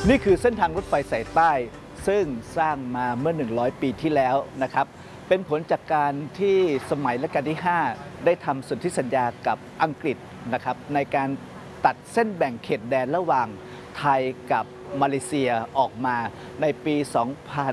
นี่คือเส้นทางรถไฟสายใต้ซึ่งสร้างมาเมื่อ 100 ปีที่แล้วนะครับเป็นผลจากการที่สมัยรัชกาลที่ 5 ได้ทำสนธิสัญญากับอังกฤษนะครับในการตัดเส้นแบ่งเขตแดนระหว่างไทยกับมาเลเซียออกมาในปี